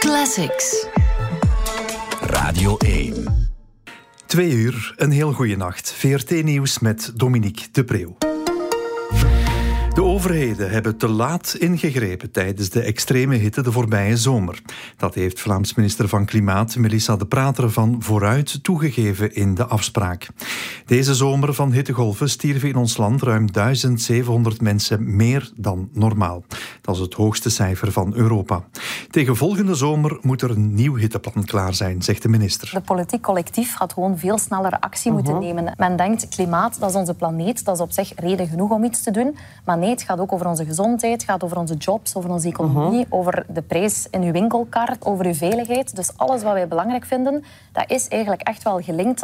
Classics. Radio 1. 2 uur, een heel goede nacht. VRT-nieuws met Dominique de Preeuw. De overheden hebben te laat ingegrepen tijdens de extreme hitte de voorbije zomer. Dat heeft Vlaams minister van Klimaat Melissa De Prater van Vooruit toegegeven in de afspraak. Deze zomer van hittegolven stierven in ons land ruim 1700 mensen meer dan normaal. Dat is het hoogste cijfer van Europa. Tegen volgende zomer moet er een nieuw hitteplan klaar zijn, zegt de minister. De politiek collectief had gewoon veel sneller actie moeten nemen. Men denkt, klimaat, dat is onze planeet, dat is op zich reden genoeg om iets te doen. Maar nee, het gaat ook over onze gezondheid, het gaat over onze jobs, over onze economie, over de prijs in uw winkelkar, over uw veiligheid. Dus alles wat wij belangrijk vinden, dat is eigenlijk echt wel gelinkt